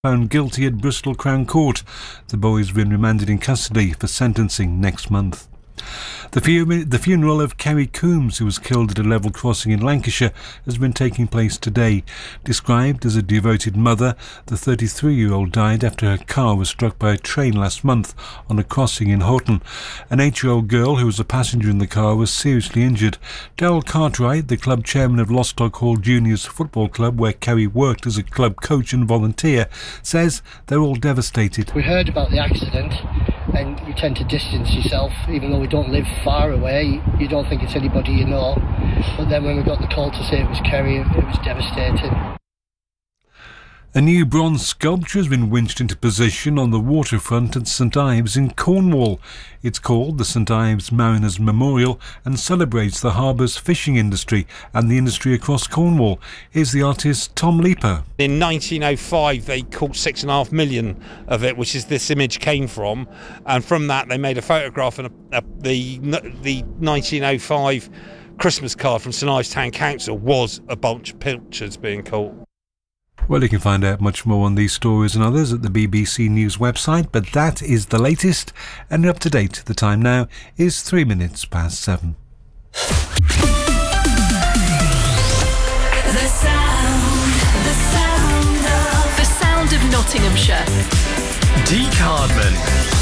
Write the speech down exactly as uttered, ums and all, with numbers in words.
found guilty at Bristol Crown Court. The boy has been remanded in custody for sentencing next month. The, fu- the funeral of Kerry Coombs, who was killed at a level crossing in Lancashire, has been taking place today. Described as a devoted mother, the thirty-three-year-old died after her car was struck by a train last month on a crossing in Houghton. An eight-year-old girl who was a passenger in the car was seriously injured. Daryl Cartwright, the club chairman of Lostock Hall Juniors Football Club, where Kerry worked as a club coach and volunteer, says they're all devastated. We heard about the accident and you tend to distance yourself, even though we don't live far away. You don't think it's anybody you know. But then when we got the call to say it was Kerry, it was devastating. A new bronze sculpture has been winched into position on the waterfront at St Ives in Cornwall. It's called the St Ives Mariners Memorial and celebrates the harbour's fishing industry and the industry across Cornwall. Here's the artist Tom Leaper. In nineteen oh five they caught six and a half million of it, which is this image came from, and from that they made a photograph and a, a, the the nineteen oh five Christmas card from St Ives Town Council was a bunch of pilchards being caught. Well, you can find out much more on these stories and others at the B B C News website, but that is the latest and up to date. The time now is three minutes past seven. The sound, the sound of, the sound of Nottinghamshire. Deke Hardman.